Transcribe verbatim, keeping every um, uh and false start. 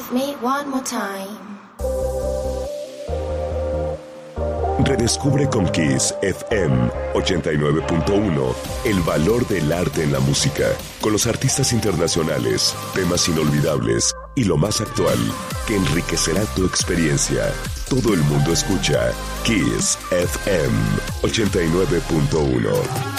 with me one more time. Redescubre con Kiss F M ochenta y nueve punto uno el valor del arte en la música, con los artistas internacionales, temas inolvidables y lo más actual, que enriquecerá tu experiencia. Todo el mundo escucha Kiss F M ochenta y nueve punto uno.